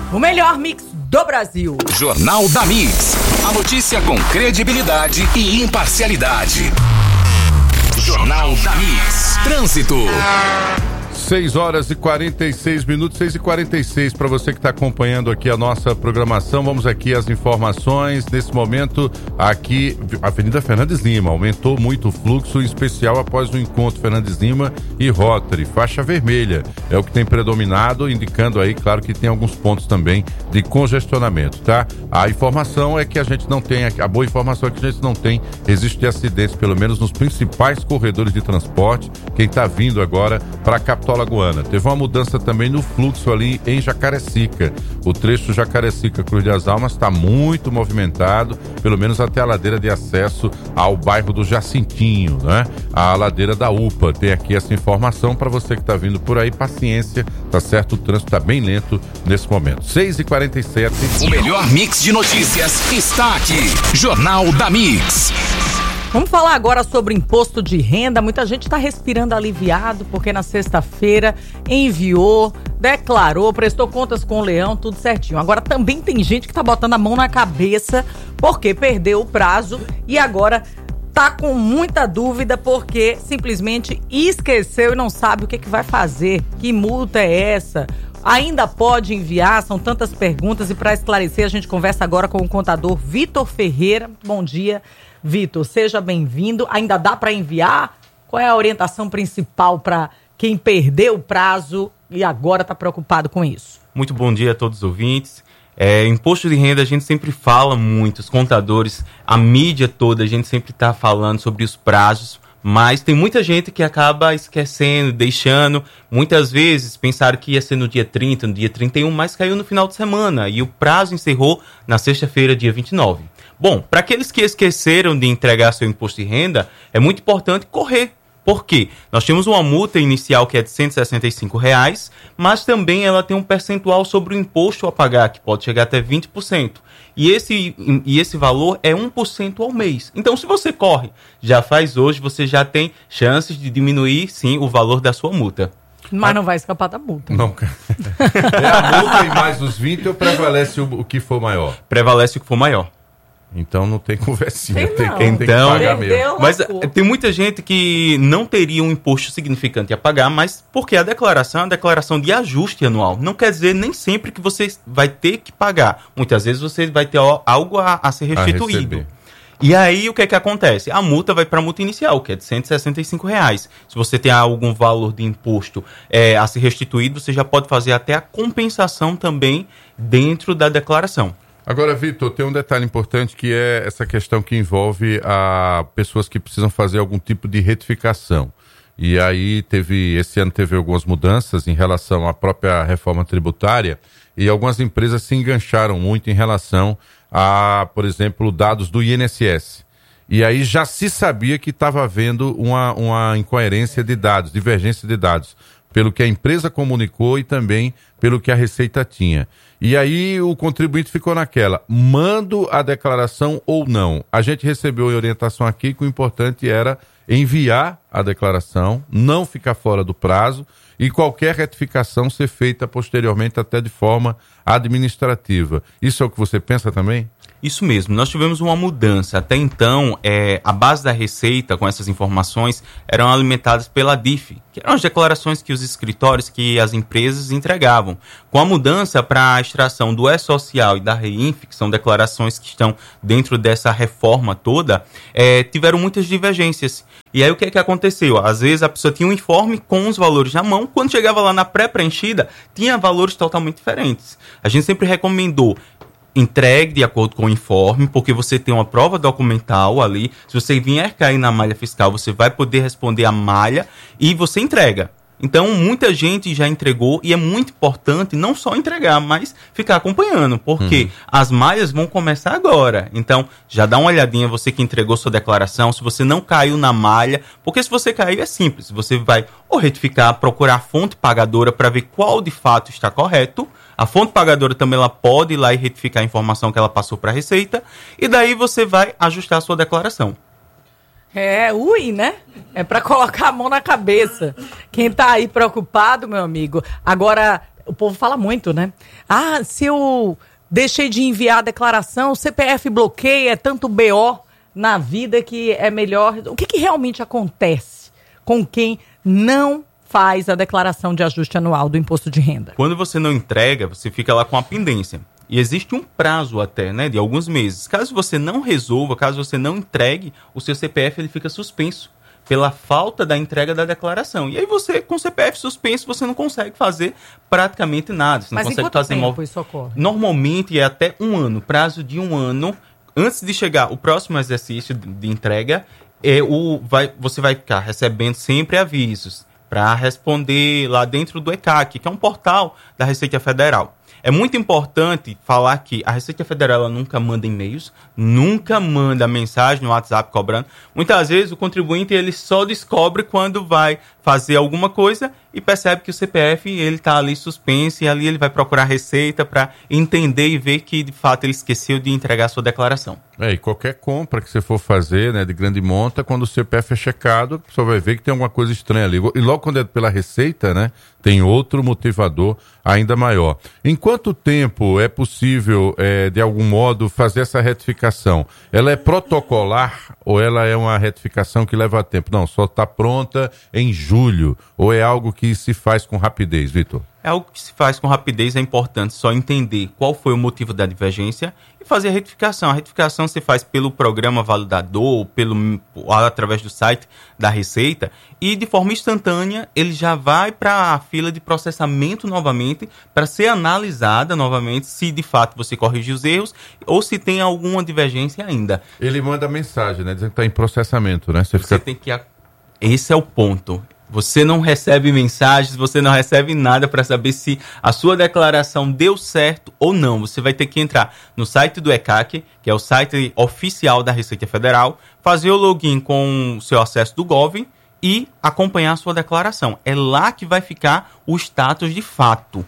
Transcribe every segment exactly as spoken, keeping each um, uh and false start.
O melhor mix do Brasil. Jornal da Mix. A notícia com credibilidade e imparcialidade. Jornal da Mix. Trânsito. seis horas e quarenta e seis minutos, seis e quarenta e seis, para você que está acompanhando aqui a nossa programação. Vamos aqui às informações. Nesse momento, aqui, Avenida Fernandes Lima, aumentou muito o fluxo, em especial após o encontro Fernandes Lima e Rotary. Faixa vermelha é o que tem predominado, indicando aí, claro, que tem alguns pontos também de congestionamento, tá? A informação é que a gente não tem, a boa informação é que a gente não tem registro de acidentes, pelo menos nos principais corredores de transporte. Quem está vindo agora para a capital Alagoana. Teve uma mudança também no fluxo ali em Jacarecica. O trecho Jacarecica-Cruz das Almas está muito movimentado, pelo menos até a ladeira de acesso ao bairro do Jacintinho, né? A ladeira da U P A. Tem aqui essa informação para você que está vindo por aí. Paciência, tá certo? O trânsito está bem lento nesse momento. seis e quarenta e sete. O melhor mix de notícias está aqui. Jornal da Mix. Vamos falar agora sobre imposto de renda. Muita gente está respirando aliviado porque na sexta-feira enviou, declarou, prestou contas com o Leão, tudo certinho. Agora também tem gente que está botando a mão na cabeça porque perdeu o prazo e agora tá com muita dúvida porque simplesmente esqueceu e não sabe o que, que vai fazer. Que multa é essa? Ainda pode enviar? São tantas perguntas e para esclarecer a gente conversa agora com o contador Vitor Ferreira. Bom dia, Vitor, seja bem-vindo. Ainda dá para enviar? Qual é a orientação principal para quem perdeu o prazo e agora está preocupado com isso? Muito bom dia a todos os ouvintes. É, imposto de renda a gente sempre fala muito, os contadores, a mídia toda, a gente sempre está falando sobre os prazos, mas tem muita gente que acaba esquecendo, deixando. Muitas vezes pensaram que ia ser no dia trinta, no dia trinta e um, mas caiu no final de semana e o prazo encerrou na sexta-feira, dia vinte e nove. Bom, para aqueles que esqueceram de entregar seu imposto de renda, é muito importante correr. Por quê? Nós temos uma multa inicial que é de cento e sessenta e cinco reais, mas também ela tem um percentual sobre o imposto a pagar, que pode chegar até vinte por cento. E esse, e esse valor é um por cento ao mês. Então, se você corre, já faz hoje, você já tem chances de diminuir, sim, o valor da sua multa. Mas não vai escapar da multa. Não. É a multa e mais os vinte ou prevalece o, o que for maior? Prevalece o que for maior. Então não tem conversinha, tem, tem, não. tem, tem então, que pagar mesmo. Mas tem muita gente que não teria um imposto significante a pagar, mas porque a declaração é uma declaração de ajuste anual. Não quer dizer nem sempre que você vai ter que pagar. Muitas vezes você vai ter algo a, a ser restituído. A e aí o que é que acontece? A multa vai para a multa inicial, que é de cento e sessenta e cinco reais. Se você tem algum valor de imposto é, a ser restituído, você já pode fazer até a compensação também dentro da declaração. Agora, Vitor, tem um detalhe importante que é essa questão que envolve a pessoas que precisam fazer algum tipo de retificação. E aí teve, esse ano teve algumas mudanças em relação à própria reforma tributária e algumas empresas se engancharam muito em relação a, por exemplo, dados do I N S S. E aí já se sabia que estava havendo uma, uma incoerência de dados, divergência de dados, pelo que a empresa comunicou e também pelo que a Receita tinha. E aí o contribuinte ficou naquela, mando a declaração ou não? A gente recebeu a orientação aqui que o importante era enviar a declaração, não ficar fora do prazo e qualquer retificação ser feita posteriormente até de forma administrativa. Isso é o que você pensa também? Isso mesmo, nós tivemos uma mudança. Até então, é, a base da Receita, com essas informações, eram alimentadas pela D I F, que eram as declarações que os escritórios, que as empresas entregavam. Com a mudança para a extração do E-Social e da REINF, que são declarações que estão dentro dessa reforma toda, é, tiveram muitas divergências. E aí o que é que aconteceu? Às vezes a pessoa tinha um informe com os valores na mão, quando chegava lá na pré-preenchida, tinha valores totalmente diferentes. A gente sempre recomendou entregue de acordo com o informe, porque você tem uma prova documental ali. Se você vier cair na malha fiscal, você vai poder responder a malha e você entrega. Então, muita gente já entregou e é muito importante não só entregar, mas ficar acompanhando, porque uhum. as malhas vão começar agora. Então, já dá uma olhadinha, você que entregou sua declaração, se você não caiu na malha, porque se você caiu é simples, você vai ou retificar, procurar a fonte pagadora para ver qual de fato está correto. A fonte pagadora também ela pode ir lá e retificar a informação que ela passou para a Receita, e daí você vai ajustar a sua declaração. É, ui, né? É para colocar a mão na cabeça. Quem tá aí preocupado, meu amigo, agora o povo fala muito, né? Ah, se eu deixei de enviar a declaração, o C P F bloqueia, é tanto B O na vida que é melhor. O que, que realmente acontece com quem não faz a declaração de ajuste anual do imposto de renda? Quando você não entrega, você fica lá com a pendência. E existe um prazo até, né, de alguns meses. Caso você não resolva, caso você não entregue, o seu C P F ele fica suspenso pela falta da entrega da declaração. E aí você, com o C P F suspenso, você não consegue fazer praticamente nada. Você não Mas consegue em quanto fazer tempo mov... isso ocorre? Normalmente é até um ano, prazo de um ano. Antes de chegar o próximo exercício de entrega, é o, vai, você vai ficar recebendo sempre avisos para responder lá dentro do E C A C, que é um portal da Receita Federal. É muito importante falar que a Receita Federal ela nunca manda e-mails, nunca manda mensagem no WhatsApp cobrando. Muitas vezes o contribuinte ele só descobre quando vai fazer alguma coisa e percebe que o C P F ele está ali suspenso e ali ele vai procurar a Receita para entender e ver que de fato ele esqueceu de entregar a sua declaração. É, e qualquer compra que você for fazer, né, de grande monta, quando o C P F é checado, você vai ver que tem alguma coisa estranha ali. E logo quando é pela Receita, né, tem outro motivador ainda maior. Em quanto tempo é possível, é, de algum modo, fazer essa retificação? Ela é protocolar ou ela é uma retificação que leva tempo? Não, só está pronta em julho. Ou é algo que se faz com rapidez, Vitor? É algo que se faz com rapidez, é importante só entender qual foi o motivo da divergência e fazer a retificação. A retificação se faz pelo programa validador, pelo, através do site da Receita e de forma instantânea ele já vai para a fila de processamento novamente para ser analisada novamente se de fato você corrigiu os erros ou se tem alguma divergência ainda. Ele manda mensagem, né, dizendo que está em processamento, né? Você, você fica... tem que... Esse é o ponto. Você não recebe mensagens, você não recebe nada para saber se a sua declaração deu certo ou não. Você vai ter que entrar no site do E C A C, que é o site oficial da Receita Federal, fazer o login com o seu acesso do Gov e acompanhar a sua declaração. É lá que vai ficar o status de fato.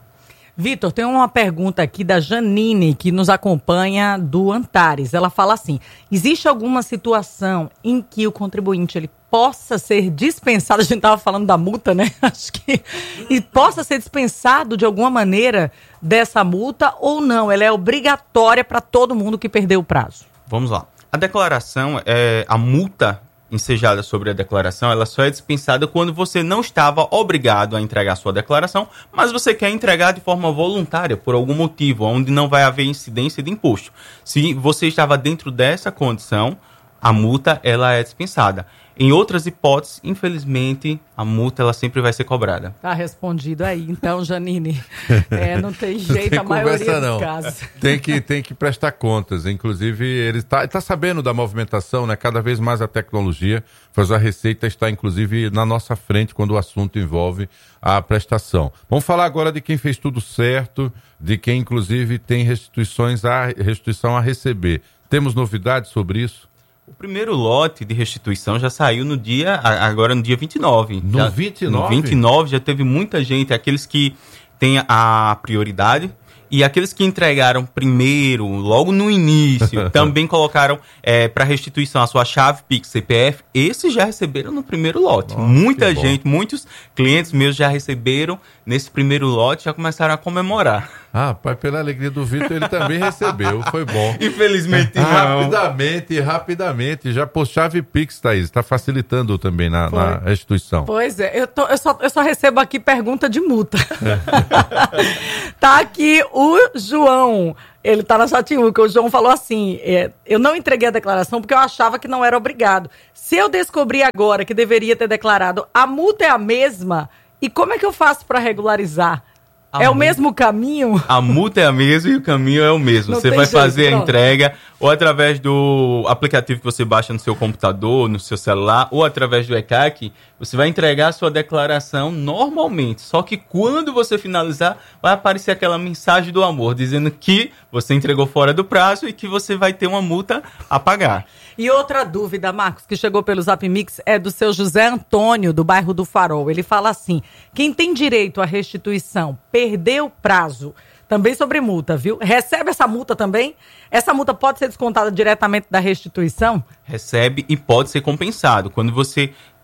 Vitor, tem uma pergunta aqui da Janine, que nos acompanha do Antares. Ela fala assim, existe alguma situação em que o contribuinte ele possa ser dispensado, a gente estava falando da multa, né? Acho que... E possa ser dispensado de alguma maneira dessa multa ou não? Ela é obrigatória para todo mundo que perdeu o prazo. Vamos lá. A declaração, é, a multa ensejada sobre a declaração, ela só é dispensada quando você não estava obrigado a entregar a sua declaração, mas você quer entregar de forma voluntária, por algum motivo, onde não vai haver incidência de imposto. Se você estava dentro dessa condição, a multa ela é dispensada. Em outras hipóteses, infelizmente, a multa ela sempre vai ser cobrada. Tá respondido aí, então, Janine. É, não tem jeito, tem a maioria conversa, dos não. casos. Tem que, tem que prestar contas. Inclusive, ele está tá sabendo da movimentação, né? Cada vez mais a tecnologia faz a Receita estar, inclusive, na nossa frente quando o assunto envolve a prestação. Vamos falar agora de quem fez tudo certo, de quem, inclusive, tem restituições a, restituição a receber. Temos novidades sobre isso? O primeiro lote de restituição já saiu no dia, agora no dia vinte e nove. No já, vinte e nove? No vinte e nove já teve muita gente, aqueles que têm a prioridade e aqueles que entregaram primeiro, logo no início, também colocaram é, para restituição a sua chave Pix C P F, esses já receberam no primeiro lote. Nossa, muita gente, muitos clientes meus já receberam nesse primeiro lote, já começaram a comemorar. Ah, pai, pela alegria do Vitor, ele também recebeu, foi bom. Infelizmente não. Rapidamente, rapidamente, já pôs chave Pix, Thaís, está facilitando também na, na restituição. Pois é, eu, tô, eu, só, eu só recebo aqui pergunta de multa. Tá aqui o João, ele tá na Chatiuca, o João falou assim, é, eu não entreguei a declaração porque eu achava que não era obrigado. Se eu descobri agora que deveria ter declarado, a multa é a mesma, e como é que eu faço para regularizar? A é multa, o mesmo caminho? A multa é a mesma e o caminho é o mesmo. Não você vai jeito, fazer pronto. A entrega ou através do aplicativo que você baixa no seu computador, no seu celular, ou através do E C A C, você vai entregar a sua declaração normalmente. Só que quando você finalizar, vai aparecer aquela mensagem do amor, dizendo que você entregou fora do prazo e que você vai ter uma multa a pagar. E outra dúvida, Marcos, que chegou pelo Zap Mix, é do seu José Antônio, do bairro do Farol. Ele fala assim, quem tem direito à restituição, perdeu o prazo, também sobre multa, viu? Recebe essa multa também? Essa multa pode ser descontada diretamente da restituição? Recebe e pode ser compensado. Quando você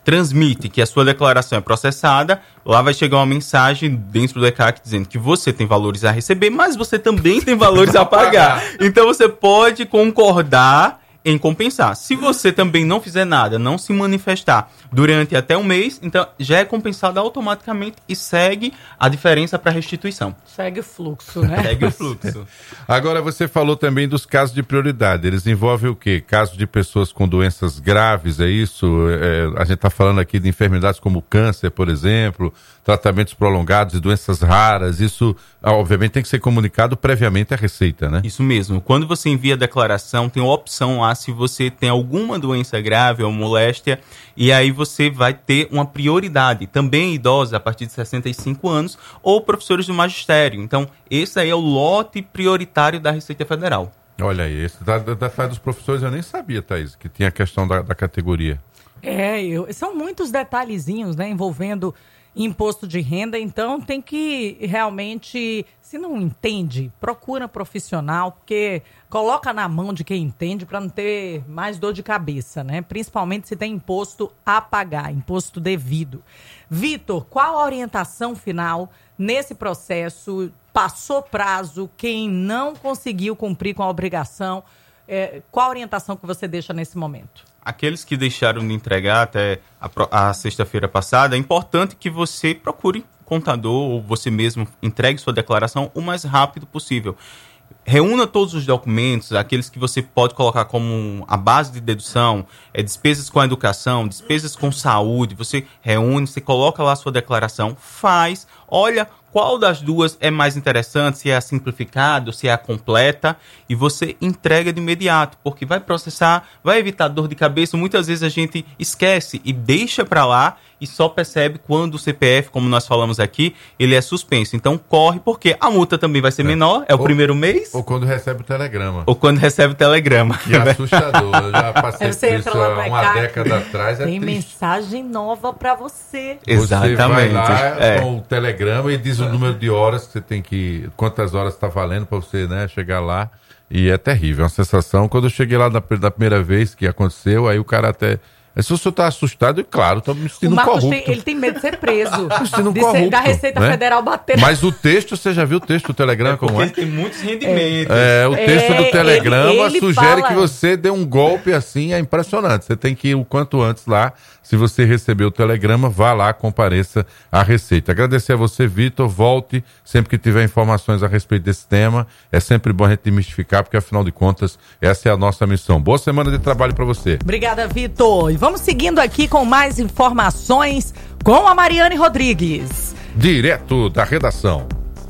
transmite que a sua declaração é processada, lá vai chegar uma mensagem dentro do E C A C dizendo que você tem valores a receber, mas você também tem valores a pagar. Então você pode concordar em compensar. Se você também não fizer nada, não se manifestar durante até um mês, então já é compensado automaticamente e segue a diferença para restituição. Segue o fluxo, né? Segue o fluxo. Agora, você falou também dos casos de prioridade. Eles envolvem o quê? Casos de pessoas com doenças graves, é isso? É, a gente está falando aqui de enfermidades como câncer, por exemplo, tratamentos prolongados e doenças raras. Isso, obviamente, tem que ser comunicado previamente à Receita, né? Isso mesmo. Quando você envia a declaração, tem a opção lá se você tem alguma doença grave ou moléstia, e aí você vai ter uma prioridade. Também idosos a partir de sessenta e cinco anos ou professores do magistério. Então, esse aí é o lote prioritário da Receita Federal. Olha aí, esse da, da, da dos professores eu nem sabia, Thaís, que tinha a questão da, da categoria. É, eu, são muitos detalhezinhos, né, envolvendo imposto de renda, então tem que realmente, se não entende, procura profissional, porque coloca na mão de quem entende para não ter mais dor de cabeça, né? Principalmente se tem imposto a pagar, imposto devido. Vitor, qual a orientação final nesse processo? Passou prazo, quem não conseguiu cumprir com a obrigação, é, qual a orientação que você deixa nesse momento? Aqueles que deixaram de entregar até a, a sexta-feira passada, é importante que você procure um contador ou você mesmo entregue sua declaração o mais rápido possível. Reúna todos os documentos, aqueles que você pode colocar como a base de dedução, é, despesas com a educação, despesas com saúde, você reúne, você coloca lá a sua declaração, faz, olha qual das duas é mais interessante, se é a simplificada ou se é a completa, e você entrega de imediato, porque vai processar, vai evitar dor de cabeça. Muitas vezes a gente esquece e deixa para lá e só percebe quando o C P F, como nós falamos aqui, ele é suspenso. Então corre, porque a multa também vai ser é. menor, é o ou, primeiro mês. Ou quando recebe o telegrama. Ou quando recebe o telegrama. Que é assustador, eu já passei por isso há uma cá, década atrás. É tem triste. Mensagem nova para você. Exatamente. Você vai lá é. com o telegrama e diz o número de horas que você tem que... Quantas horas está valendo para você, né, chegar lá. E é terrível, é uma sensação. Quando eu cheguei lá da, da primeira vez que aconteceu, aí o cara até... Se o senhor está assustado, e claro, estou me sentindo o Marcos corrupto. Tem, ele tem medo de ser preso. Me sentindo de corrupto, ser, da Receita né? Federal bater. Mas o texto, você já viu o texto do Telegrama é como é? Ele tem muitos rendimentos. É, o texto é, do Telegrama ele, ele sugere fala... que você dê um golpe assim, é impressionante. Você tem que ir o quanto antes lá. Se você receber o telegrama, vá lá, compareça à Receita. Agradecer a você, Vitor. Volte sempre que tiver informações a respeito desse tema. É sempre bom a gente demistificar, porque afinal de contas, essa é a nossa missão. Boa semana de trabalho para você. Obrigada, Vitor. E vamos seguindo aqui com mais informações com a Mariane Rodrigues. Direto da redação.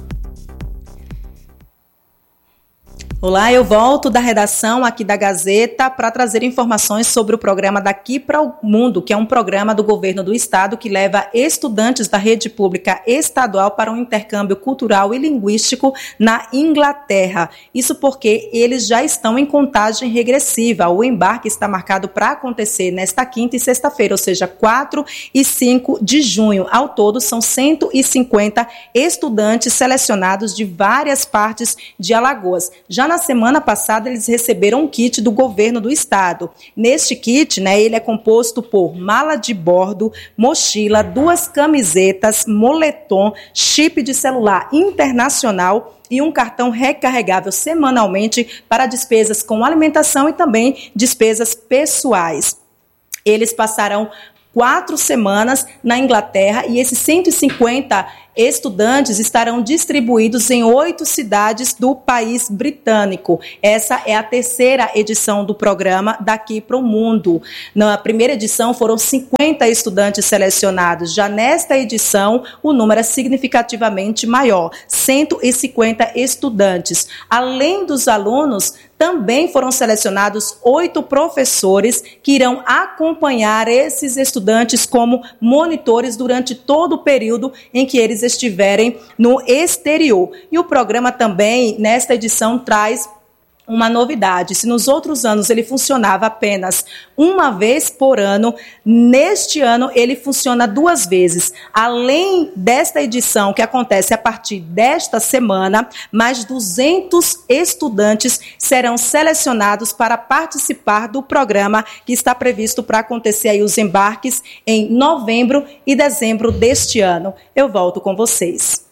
Olá, eu volto da redação aqui da Gazeta para trazer informações sobre o programa Daqui para o Mundo, que é um programa do governo do estado que leva estudantes da rede pública estadual para um intercâmbio cultural e linguístico na Inglaterra. Isso porque eles já estão em contagem regressiva. O embarque está marcado para acontecer nesta quinta e sexta-feira, ou seja, quatro e cinco de junho. Ao todo, são cento e cinquenta estudantes selecionados de várias partes de Alagoas. Já na semana passada, eles receberam um kit do governo do estado. Neste kit, né, ele é composto por mala de bordo, mochila, duas camisetas, moletom, chip de celular internacional e um cartão recarregável semanalmente para despesas com alimentação e também despesas pessoais. Eles passarão quatro semanas na Inglaterra e esses cento e cinquenta estudantes estarão distribuídos em oito cidades do país britânico. Essa é a terceira edição do programa Daqui para o Mundo. Na primeira edição foram cinquenta estudantes selecionados. Já nesta edição, o número é significativamente maior, cento e cinquenta estudantes. Além dos alunos, também foram selecionados oito professores que irão acompanhar esses estudantes como monitores durante todo o período em que eles estiverem no exterior. E o programa também, nesta edição, traz uma novidade. Se nos outros anos ele funcionava apenas uma vez por ano, neste ano ele funciona duas vezes. Além desta edição que acontece a partir desta semana, mais duzentos estudantes serão selecionados para participar do programa que está previsto para acontecer aí os embarques em novembro e dezembro deste ano. Eu volto com vocês.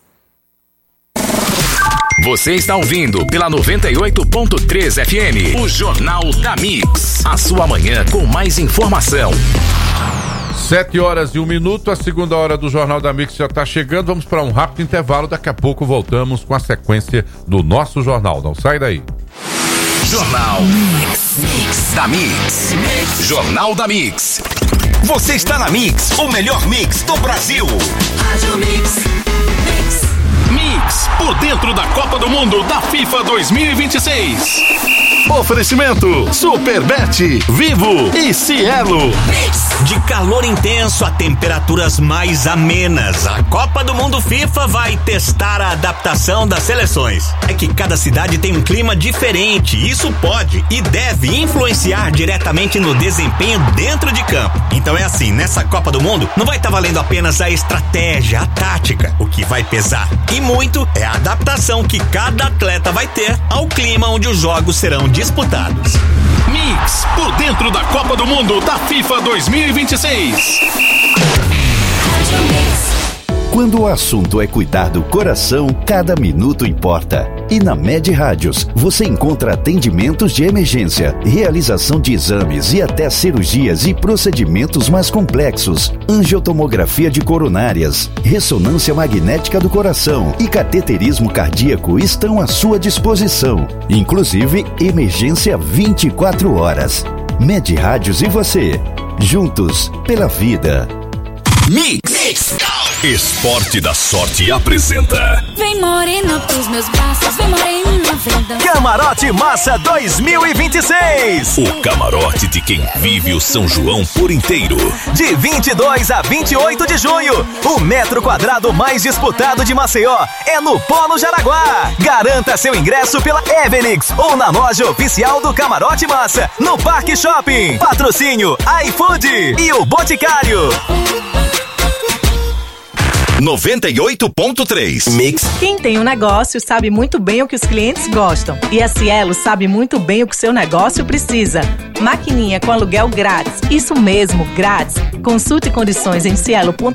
Você está ouvindo pela noventa e oito ponto três F M, o Jornal da Mix. A sua manhã com mais informação. Sete horas e um minuto, a segunda hora do Jornal da Mix já está chegando. Vamos para um rápido intervalo, daqui a pouco voltamos com a sequência do nosso jornal. Não sai daí. Jornal Mix, Mix da Mix. Mix. Jornal da Mix. Você está na Mix, o melhor mix do Brasil. Rádio Mix. Mix. Mix, por dentro da Copa do Mundo da FIFA dois mil e vinte e seis. Oferecimento Superbet, Vivo e Cielo. De calor intenso a temperaturas mais amenas, a Copa do Mundo FIFA vai testar a adaptação das seleções. É que cada cidade tem um clima diferente, isso pode e deve influenciar diretamente no desempenho dentro de campo. Então é assim, nessa Copa do Mundo não vai estar valendo apenas a estratégia, a tática. O que vai pesar e muito é a adaptação que cada atleta vai ter ao clima onde os jogos serão disputados. Mix, por dentro da Copa do Mundo da FIFA dois mil e vinte e seis. Quando o assunto é cuidar do coração, cada minuto importa. E na Med Rádios, você encontra atendimentos de emergência, realização de exames e até cirurgias e procedimentos mais complexos, angiotomografia de coronárias, ressonância magnética do coração e cateterismo cardíaco estão à sua disposição. Inclusive, emergência vinte e quatro horas. Med Rádios e você, juntos pela vida. Mix. Mix. Esporte da Sorte apresenta. Vem morena pros meus braços, vem morena, vem dançar. Camarote Massa dois mil e vinte e seis. O camarote de quem vive o São João por inteiro. De vinte e dois a vinte e oito de junho, o metro quadrado mais disputado de Maceió é no Polo Jaraguá. Garanta seu ingresso pela Evenix ou na loja oficial do Camarote Massa, no Parque Shopping. Patrocínio iFood e o Boticário. noventa e oito ponto três Mix. Quem tem um negócio sabe muito bem o que os clientes gostam. E a Cielo sabe muito bem o que o seu negócio precisa. Maquininha com aluguel grátis. Isso mesmo, grátis. Consulte condições em cielo ponto